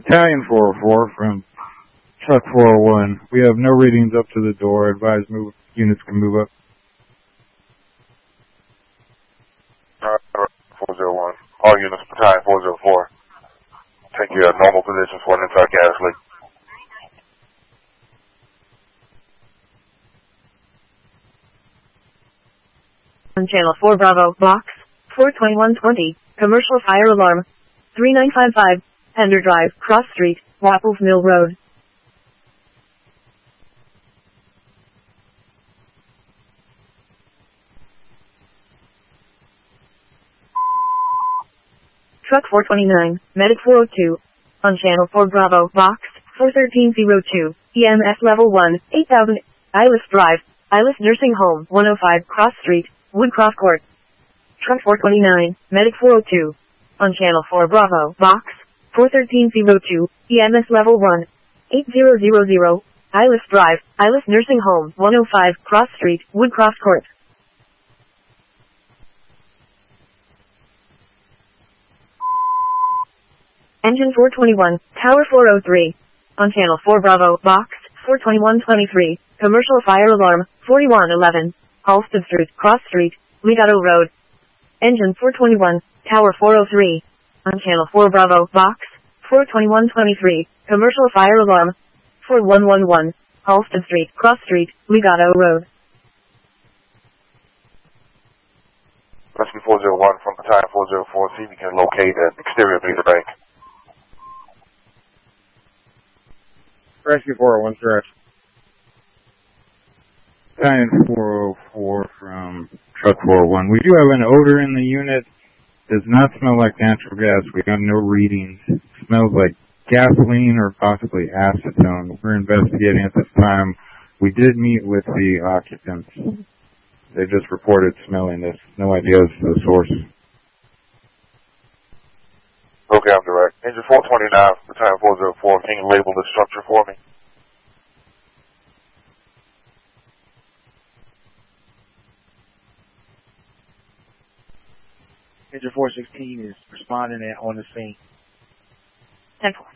Battalion 404 from Truck 401. We have no readings up to the door. Advise units can move up. 401. All units, Battalion 404. Take your normal positions for an inside gas leak. On Channel 4 Bravo, Box 42120, Commercial Fire Alarm, 3955, Pender Drive, Cross Street, Wapples Mill Road. Truck 429, Medic 402, on Channel 4 Bravo, Box 41302, EMS Level 1, 8000, Ilis Drive, Ilis Nursing Home, 105 Cross Street, Woodcroft Court. Truck 429, Medic 402, on Channel 4 Bravo, Box 41302, EMS Level 1, 8000, Ilis Drive, Ilis Nursing Home, 105 Cross Street, Woodcroft Court. Engine 421, Tower 403, on Channel 4 Bravo, Box 42123, Commercial Fire Alarm, 4111, Halsted Street, Cross Street, Legato Road. Engine 421, Tower 403, on Channel 4 Bravo, Box 42123, Commercial Fire Alarm, 4111, Halsted Street, Cross Street, Legato Road. Rescue 401 from Battalion 404, see if you can locate an exterior meter bank. Rescue 401, direct. Battalion 404 from Truck 401. We do have an odor in the unit. Does not smell like natural gas. We got no readings. Smells like gasoline or possibly acetone. We're investigating at this time. We did meet with the occupants. They just reported smelling this. No idea as to the source. Okay, I'm direct. Engine 429, Battalion 404, can you label the structure for me? Engine 416 is responding on the scene. 10-4.